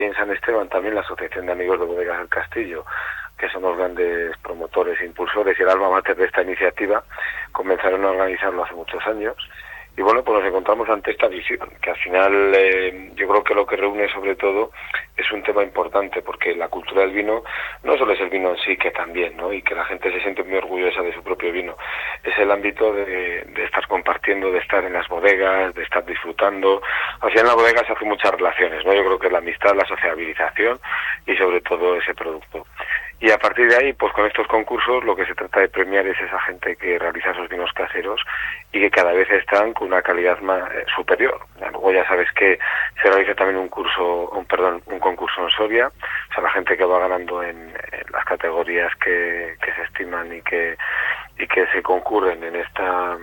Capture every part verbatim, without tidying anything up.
en San Esteban también la Asociación de Amigos de Bodegas del Castillo, que son los grandes promotores e impulsores y el alma mater de esta iniciativa, comenzaron a organizarlo hace muchos años. Y bueno, pues nos encontramos ante esta visión, que al final eh, yo creo que lo que reúne sobre todo es un tema importante, porque la cultura del vino no solo es el vino en sí, que también, ¿no? Y que la gente se siente muy orgullosa de su propio vino, es el ámbito de, de estar compartiendo, de estar en las bodegas, de estar disfrutando. Al final en la bodega se hacen muchas relaciones, ¿no? Yo creo que la amistad, la sociabilización y sobre todo ese producto. Y a partir de ahí, pues con estos concursos lo que se trata de premiar es esa gente que realiza esos vinos caseros y que cada vez están con una calidad más eh, superior. Luego ya sabes que se realiza también un curso, un perdón, un concurso en Soria, o sea, la gente que va ganando en, en las categorías que, que se estiman y que y que se concurren en esta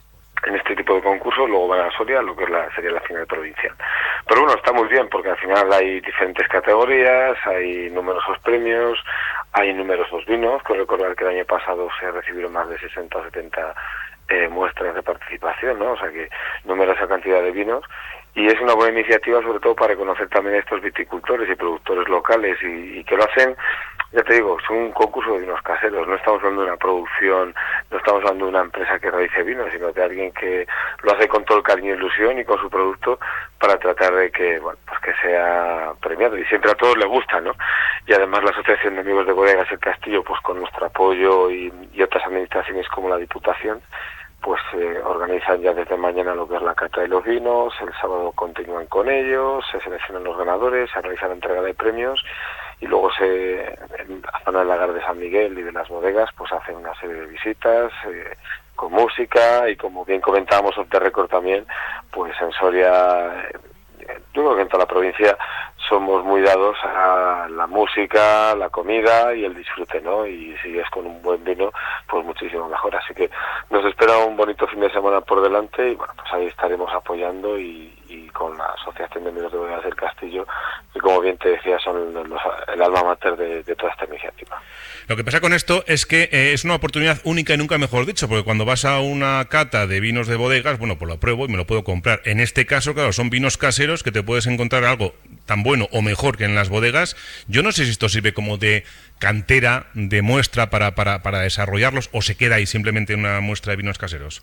en este tipo de concursos, luego van a Soria, lo que es la, sería la final provincial. Pero bueno, está muy bien, porque al final hay diferentes categorías, hay numerosos premios, hay numerosos vinos. Quiero recordar que el año pasado se recibieron más de sesenta o setenta eh, muestras de participación, ¿no? O sea que numerosa cantidad de vinos. Y es una buena iniciativa, sobre todo para reconocer también a estos viticultores y productores locales y, y que lo hacen, ya te digo, es un concurso de vinos caseros. No estamos hablando de una producción, no estamos hablando de una empresa que realice vinos, sino de alguien que lo hace con todo el cariño e ilusión y con su producto para tratar de que, bueno, pues que sea premiado. Y siempre a todos les gusta, ¿no? Y además la Asociación de Amigos de Bodegas El Castillo, pues con nuestro apoyo y, y otras administraciones como la Diputación, pues eh, organizan ya desde mañana lo que es la cata de los vinos, el sábado continúan con ellos, se seleccionan los ganadores, se realiza la entrega de premios y luego se, en la zona del lagar de San Miguel y de las bodegas, pues hacen una serie de visitas eh, con música y, como bien comentábamos off the record también, pues en Soria, eh, yo creo que en toda la provincia somos muy dados a la música, la comida y el disfrute, ¿no? Y si es con un buen vino, pues muchísimo mejor. Así que nos espera un bonito fin de semana por delante y bueno, pues ahí estaremos apoyando y, y con la Asociación de Amigos de Bodegas del Castillo, y como bien te decía, son los, el alma mater de, de toda esta iniciativa. Lo que pasa con esto es que eh, es una oportunidad única y nunca mejor dicho, porque cuando vas a una cata de vinos de bodegas, bueno, pues lo pruebo y me lo puedo comprar. En este caso, claro, son vinos caseros que te puedes encontrar algo tan bueno o mejor que en las bodegas. Yo no sé si esto sirve como de cantera, de muestra para, para, para desarrollarlos, o se queda ahí simplemente una muestra de vinos caseros.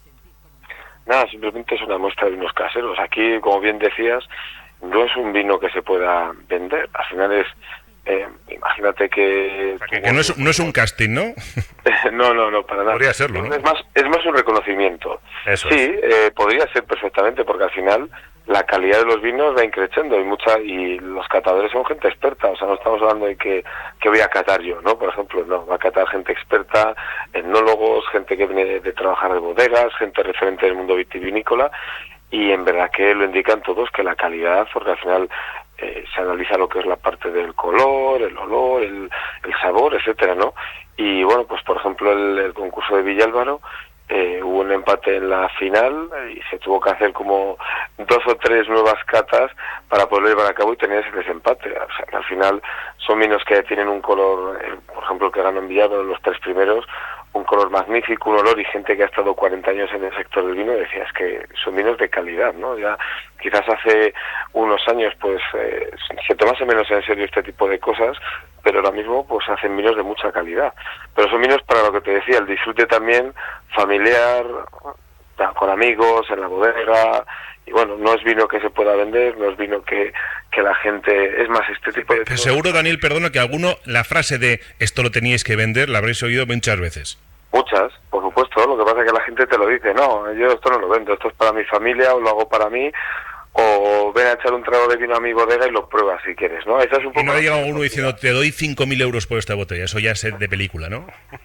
Nada, simplemente es una muestra de vinos caseros. Aquí, como bien decías, no es un vino que se pueda vender. Al final es, eh, imagínate que... O sea, que, que no, es, no es un casting, ¿no? no, no, no, para nada. Podría serlo, ¿no? Es más, es más un reconocimiento. Eso sí, es. eh, podría ser perfectamente, porque al final la calidad de los vinos va increciendo y mucha y los catadores son gente experta. O sea, no estamos hablando de que, que voy a catar yo, ¿no? Por ejemplo, no, va a catar gente experta, etnólogos, gente que viene de, de trabajar de bodegas, gente referente del mundo vitivinícola, y en verdad que lo indican todos, que la calidad, porque al final eh, se analiza lo que es la parte del color, el olor, el, el sabor, etcétera, ¿no? Y bueno, pues por ejemplo el, el concurso de Villálvaro, Eh, hubo un empate en la final y se tuvo que hacer como dos o tres nuevas catas para poder llevar a cabo y tener ese desempate. O sea, que al final son vinos que tienen un color, eh, por ejemplo, el que ganó en Villado, los tres primeros, un color magnífico, un olor, y gente que ha estado cuarenta años en el sector del vino decía, es que son vinos de calidad, ¿no? Ya quizás hace unos años pues eh, se tomase menos en serio este tipo de cosas, pero ahora mismo pues hacen vinos de mucha calidad. Pero son vinos para lo que te decía, el disfrute también familiar, con amigos, en la bodega, y bueno, no es vino que se pueda vender, no es vino que, que la gente... Es más, este tipo de... Pero seguro, Daniel, perdona, que alguno, la frase de esto lo teníais que vender, la habréis oído muchas veces. Muchas, por supuesto, lo que pasa es que la gente te lo dice, no, yo esto no lo vendo, esto es para mi familia, o lo hago para mí, o ven a echar un trago de vino a mi bodega y lo pruebas si quieres, ¿no? Esa es un poco... Y no llega uno diciendo, te doy cinco mil euros por esta botella, eso ya es de película, ¿no?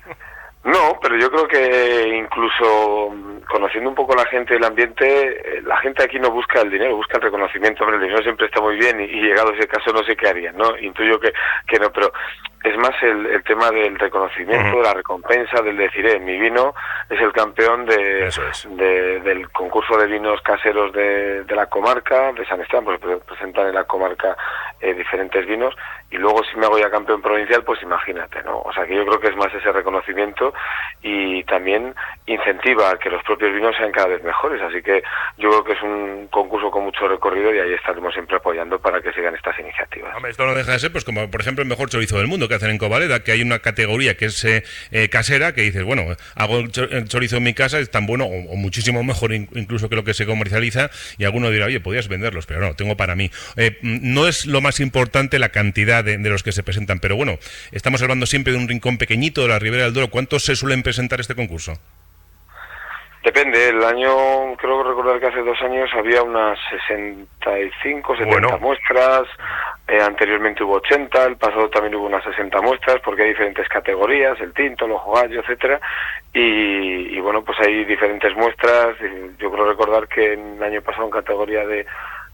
No, pero yo creo que incluso conociendo un poco la gente y el ambiente, la gente aquí no busca el dinero, busca el reconocimiento. Hombre, el dinero siempre está muy bien y, y llegado ese caso no sé qué harían, ¿no? Intuyo que, que no, pero es más el, el tema del reconocimiento, uh-huh. de la recompensa, del decir, eh, mi vino es el campeón de, es. de del concurso de vinos caseros de, de la comarca, de San Esteban, pues presentan en la comarca eh, diferentes vinos, y luego si me hago ya campeón provincial, pues imagínate, ¿no? O sea que yo creo que es más ese reconocimiento y también incentiva a que los propios vinos sean cada vez mejores, así que yo creo que es un concurso con mucho recorrido y ahí estaremos siempre apoyando para que sigan estas iniciativas. Hombre, esto no deja de ser, pues como por ejemplo el mejor chorizo del mundo que hacen en Covaleda, que hay una categoría que es eh, eh, casera, que dices, bueno, hago el chorizo en mi casa, es tan bueno o, o muchísimo mejor incluso que lo que se comercializa, y alguno dirá, oye, podías venderlos, pero no, tengo para mí. Eh, no es lo más importante la cantidad de, de los que se presentan, pero bueno, estamos hablando siempre de un rincón pequeñito de la Ribera del Duero. ¿Cuántos se suelen presentar este concurso? Depende, el año, creo recordar que hace dos años había unas sesenta y cinco, setenta bueno. muestras, eh, anteriormente hubo ochenta, el pasado también hubo unas sesenta muestras, porque hay diferentes categorías, el tinto, el ojo gallo, etcétera, y, y bueno, pues hay diferentes muestras. Yo creo recordar que en el año pasado en categoría de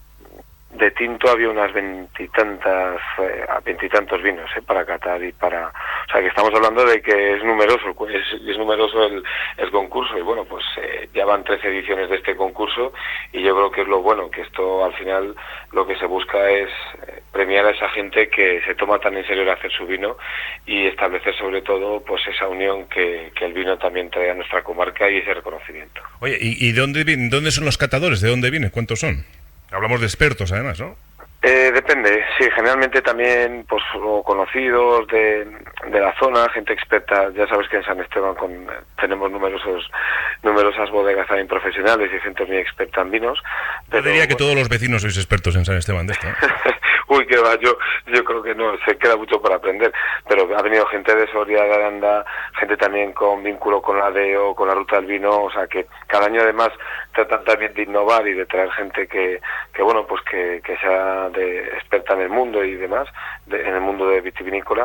de tinto había unas veintitantas, eh, veintitantos vinos eh, para catar y para, o sea que estamos hablando de que es numeroso, es, es numeroso el, el concurso y bueno pues eh, ya van trece ediciones de este concurso y yo creo que es lo bueno, que esto al final lo que se busca es eh, premiar a esa gente que se toma tan en serio el hacer su vino y establecer sobre todo pues esa unión que, que el vino también trae a nuestra comarca y ese reconocimiento. Oye, ¿y, y dónde dónde son los catadores? ¿De dónde vienen? ¿Cuántos son? Hablamos de expertos, además, ¿no? Eh, depende, sí, generalmente también pues conocidos de, de la zona, gente experta. Ya sabes que en San Esteban con, tenemos numerosos numerosas bodegas también profesionales y gente muy experta en vinos. Pero, yo diría que bueno, todos los vecinos sois expertos en San Esteban de esto, ¿eh? Uy, que va, yo yo creo que no, se queda mucho por aprender, pero ha venido gente de Soria, de Aranda, gente también con vínculo con la D E O, con la Ruta del Vino, o sea que cada año además tratan también de innovar y de traer gente que, que bueno, pues que, que sea de experta en el mundo y demás, de, en el mundo de vitivinícola,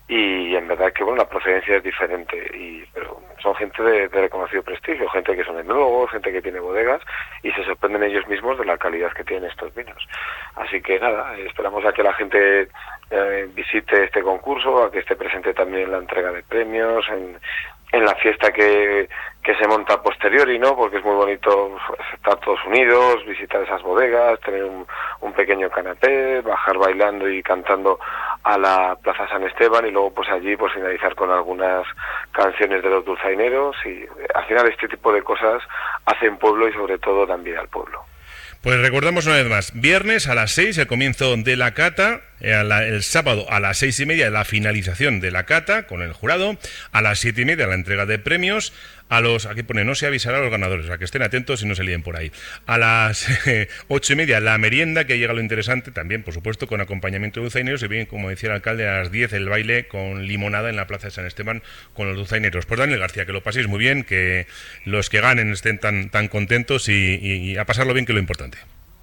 y en verdad que bueno, la procedencia es diferente, y pero son gente de, de reconocido prestigio, gente que son enólogos, gente que tiene bodegas, y se sorprenden ellos mismos de la calidad que tienen estos vinos. Así que nada, esperamos a que la gente eh, visite este concurso, a que esté presente también en la entrega de premios, en, en la fiesta que, que se monta a posteriori, ¿no? Porque es muy bonito estar todos unidos, visitar esas bodegas, tener un, un pequeño canapé, bajar bailando y cantando a la Plaza San Esteban y luego pues allí pues finalizar con algunas canciones de los dulzaineros y al final este tipo de cosas hacen pueblo y sobre todo dan vida al pueblo. Pues recordamos una vez más, viernes a las seis el comienzo de la cata, eh, a la, el sábado a las seis y media la finalización de la cata con el jurado, a las siete y media la entrega de premios, a los, aquí pone, no se avisará a los ganadores, a que estén atentos y no se líen por ahí. A las eh, ocho y media la merienda, que llega lo interesante, también por supuesto con acompañamiento de dulzaineros, y bien, como decía el alcalde, a las diez el baile con limonada en la Plaza de San Esteban con los dulzaineros. Pues Daniel García, que lo paséis muy bien, que los que ganen estén tan, tan contentos y, y, y a pasarlo bien, que es lo importante.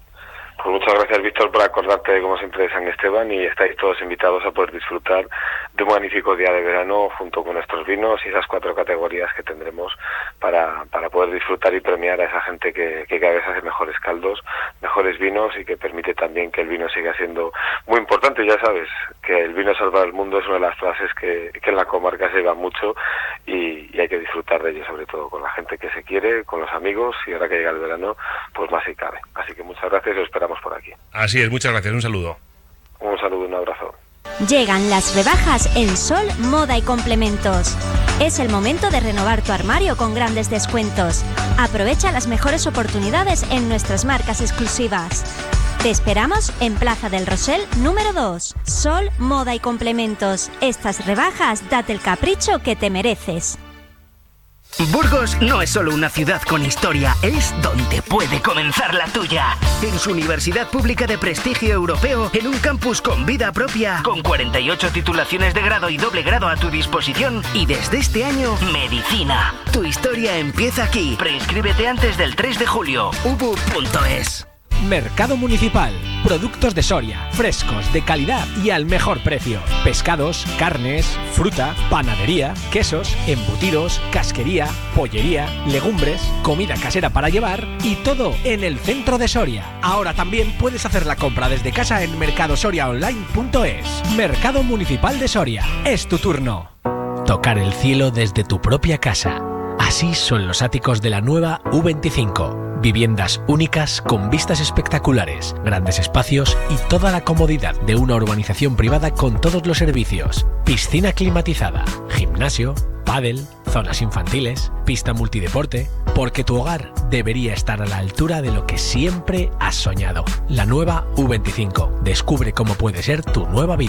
Pues muchas gracias, Víctor, por acordarte, como siempre, de San Esteban, y estáis todos invitados a poder disfrutar de un magnífico día de verano junto con nuestros vinos y esas cuatro categorías que tendremos para, para poder disfrutar y premiar a esa gente que, que cada vez hace mejores caldos, mejores vinos y que permite también que el vino siga siendo muy importante. Ya sabes que el vino salva el mundo es una de las frases que, que en la comarca se lleva mucho y, y hay que disfrutar de ello, sobre todo con la gente que se quiere, con los amigos, y ahora que llega el verano, pues más si cabe. Así que muchas gracias y os esperamos por aquí. Así es, muchas gracias, un saludo. Un saludo y un abrazo. Llegan las rebajas en Sol, Moda y Complementos. Es el momento de renovar tu armario con grandes descuentos. Aprovecha las mejores oportunidades en nuestras marcas exclusivas. Te esperamos en Plaza del Rosell número dos. Sol, Moda y Complementos. Estas rebajas, date el capricho que te mereces. Burgos no es solo una ciudad con historia, es donde puede comenzar la tuya. En su universidad pública de prestigio europeo, en un campus con vida propia, con cuarenta y ocho titulaciones de grado y doble grado a tu disposición, y desde este año, medicina. Tu historia empieza aquí. Preinscríbete antes del tres de julio. u b u punto es. Mercado Municipal. Productos de Soria, frescos, de calidad y al mejor precio. Pescados, carnes, fruta, panadería, quesos, embutidos, casquería, pollería, legumbres, comida casera para llevar y todo en el centro de Soria. Ahora también puedes hacer la compra desde casa en mercado soria online punto es. Mercado Municipal de Soria. Es tu turno. Tocar el cielo desde tu propia casa. Así son los áticos de la nueva U veinticinco. Viviendas únicas con vistas espectaculares, grandes espacios y toda la comodidad de una urbanización privada con todos los servicios. Piscina climatizada, gimnasio, pádel, zonas infantiles, pista multideporte, porque tu hogar debería estar a la altura de lo que siempre has soñado. La nueva U veinticinco. Descubre cómo puede ser tu nueva vida.